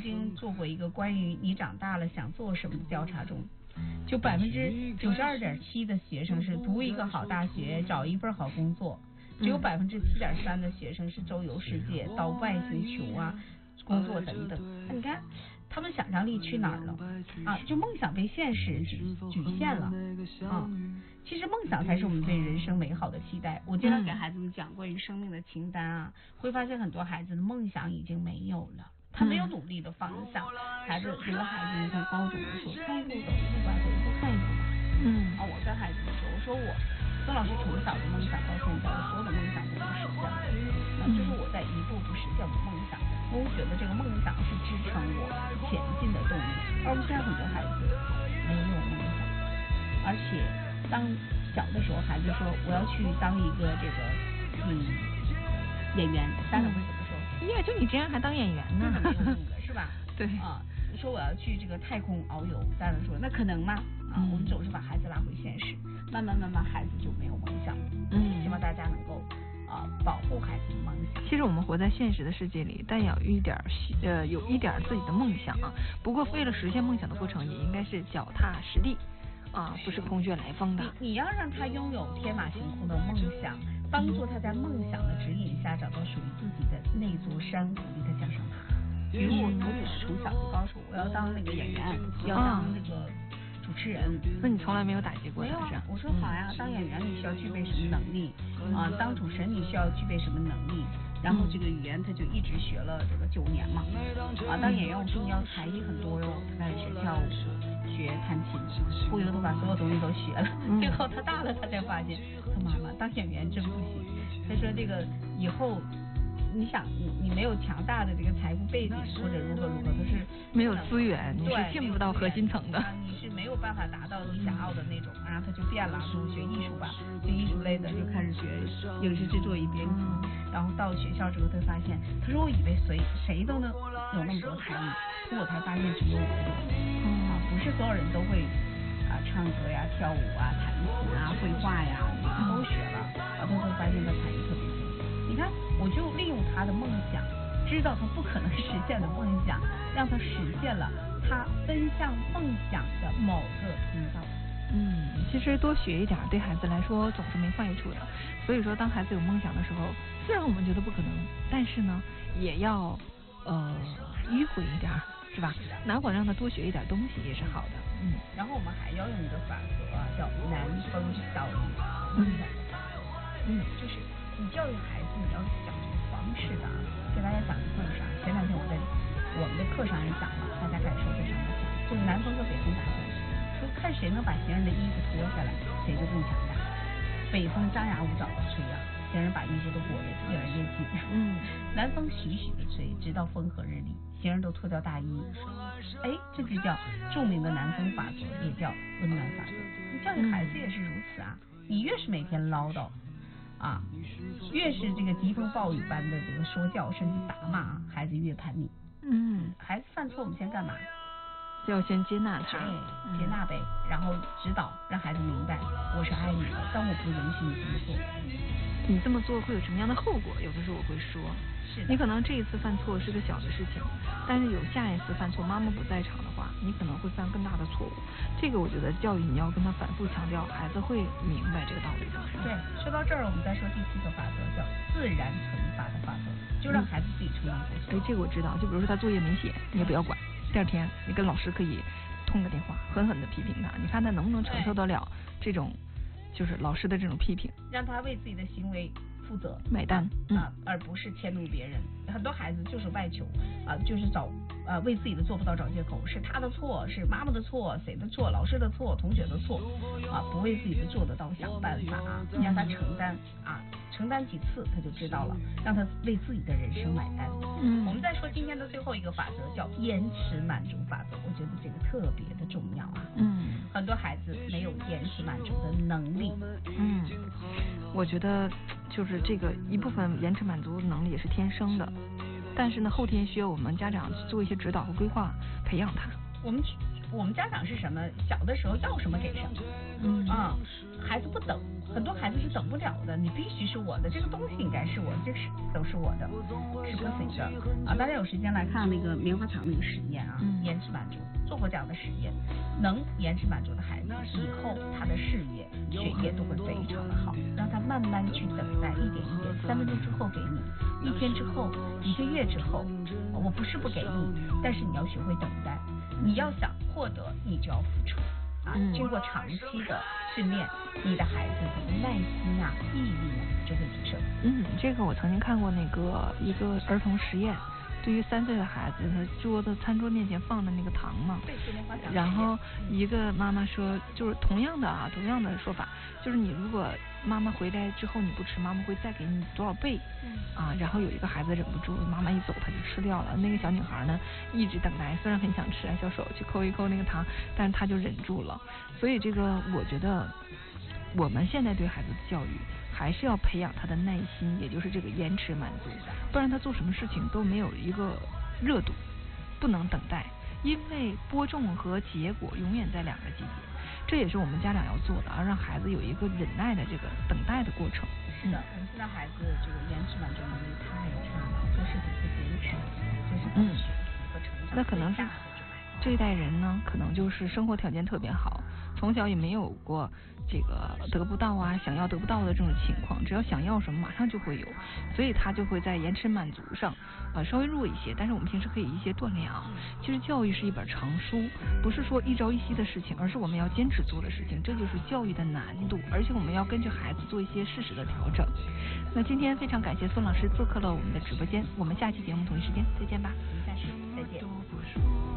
经做过一个关于你长大了想做什么的调查中，就92.7%的学生是读一个好大学，找一份好工作，只有7.3%的学生是周游世界，到外星球啊工作等等。你看他们想象力去哪儿了啊？就梦想被现实局限了啊！其实梦想才是我们对人生美好的期待。我经常给孩子们讲关于生命的清单啊，会发现很多孩子的梦想已经没有了，他没有努力的方向。有的孩子上高中的时候，看一步走一步吧，走一步看一步吧。我跟孩子们说，我说我曾老师从小的梦想到现在，我所有的梦想都能实现了。那这是我在一步步实现我的梦想。我觉得这个梦想是支撑我前进的动力。而我们现在很多孩子没有梦想，而且当小的时候，孩子说我要去当一个这个演员，家长会怎么说？ 就你这样还当演员呢？ 是吧？ 对啊，说我要去这个太空遨游，家长说那可能吗？我们总是把孩子拉回现实，慢慢孩子就没有梦想。希望大家能够保护孩子的梦想。 其实我们活在现实的世界里，但有一点自己的梦想啊。不过为了实现梦想的过程，也应该是脚踏实地啊，不是空穴来风的。 你要让他拥有天马行空的梦想，帮助他在梦想的指引下找到属于自己的那座山，鼓励他向上爬。比如我女儿从小就告诉我要当那个演员，要当那个主持人。 那你从来没有打击过他？ 没有。我说好呀，当演员你需要具备什么能力当主持人你需要具备什么能力，然后这个语言他就一直学了这个9年嘛。当演员我说你要才艺很多哟，他开始学跳舞，学弹琴，不由得把所有东西都学了。最后他大了，他才发现，他妈妈当演员真不行。他说这个以后。你想，你没有强大的这个财富背景，或者如何，都是没有资源，你是进不到核心层的。 你是没有办法达到你想要的那种。然后他就变了，说学艺术吧，学艺术类的就开始学影视制作与编辑。然后到学校之后，他发现，他说我以为谁都能有那么多才艺，可我才发现只有我有。不是所有人都会唱歌呀、跳舞啊、弹琴啊、绘画呀，他都学了，然后他会发现他才艺特别丰富。你看，我就利用他的梦想，知道他不可能实现的梦想，让他实现了他奔向梦想的某个通道。 其实多学一点对孩子来说总是没坏处的。所以说，当孩子有梦想的时候，虽然我们觉得不可能，但是呢，也要迂回一点，是吧？哪管让他多学一点东西也是好的。 然后我们还要用一个法则叫南风效应。就是你教育孩子，你要讲究方式的。给大家讲一个故事啊。前2天我在我们的课上也讲了，大家感受非常的强。就是南风和北风打架，说看谁能把行人的衣服脱下来，谁就更强大。北风张牙舞爪的吹啊，行人把衣服都裹得越来越紧。南风徐徐的吹，直到风和日丽，行人都脱掉大衣。这就叫著名的南风法则，也叫温暖法则。你教育孩子也是如此啊，你越是每天唠叨。越是这个疾风暴雨般的这个说教甚至打骂，孩子越叛逆。孩子犯错我们先干嘛？ 要先接纳他， 接纳呗，然后指导，让孩子明白我是爱你的，但我不允许你这么做。 你这么做会有什么样的后果？有的时候我会说，你可能这一次犯错是个小的事情，但是有下一次犯错，妈妈不在场的话，你可能会犯更大的错误。这个我觉得教育你要跟他反复强调，孩子会明白这个道理的。 对，说到这儿，我们再说第7个法则，叫自然惩罚的法则，就让孩子自己承担过错。 这个我知道，就比如说他作业没写，你也不要管，第2天你跟老师可以通个电话，狠狠的批评他，你看他能不能承受得了这种就是老师的这种批评， 让他为自己的行为负责买单而不是迁怒别人。很多孩子就是外求就是找为自己的做不到找借口，是他的错，是妈妈的错，谁的错，老师的错，同学的错不为自己的做得到想办法你让他承担几次他就知道了，让他为自己的人生买单。我们再说今天的最后一个法则，叫延迟满足法则。我觉得这个特别的重要很多孩子没有延迟满足的能力。 我觉得就是这个一部分延迟满足能力也是天生的，但是呢后天需要我们家长去做一些指导和规划，培养他。 我们家长是什么？小的时候要什么给什么，孩子不等，很多孩子是等不了的，你必须是我的，这个东西应该是我，这个都是我的，是不行的啊！大家有时间来看那个棉花糖那个实验啊，延迟满足做过这样的实验，能延迟满足的孩子以后他的视野、学业都会非常的好，让他慢慢去等待，一点一点，3分钟之后给你，1天之后，1个月之后，我不是不给你，但是你要学会等待。你要想获得，你就要付出啊！经过长期的训练，你的孩子的耐心啊、毅力呢就会提升。 这个我曾经看过一个儿童实验，对于3岁的孩子，他餐桌面前放的那个糖嘛，然后一个妈妈说，就是同样的说法，就是你如果妈妈回来之后你不吃，妈妈会再给你多少倍，然后有一个孩子忍不住，妈妈一走他就吃掉了，那个小女孩呢一直等待，虽然很想吃，小手去抠一抠那个糖，但是她就忍住了。所以这个我觉得我们现在对孩子的教育还是要培养他的耐心，也就是这个延迟满足，不然他做什么事情都没有一个热度，不能等待，因为播种和结果永远在2个季节，这也是我们家长要做的，让孩子有一个忍耐的这个等待的过程。 是的，我们现在孩子这个延迟满足能力太差了，做事情不坚持，就是不学和成长。 那可能是这一代人呢，可能就是生活条件特别好，从小也没有过这个得不到啊，想要得不到的这种情况，只要想要什么马上就会有，所以他就会在延迟满足上稍微弱一些。但是我们平时可以一些锻炼啊。其实教育是一本长书，不是说一朝一夕的事情，而是我们要坚持做的事情，这就是教育的难度，而且我们要根据孩子做一些适时的调整。那今天非常感谢孙老师做客了我们的直播间，我们下期节目同一时间再见吧。 下期再见。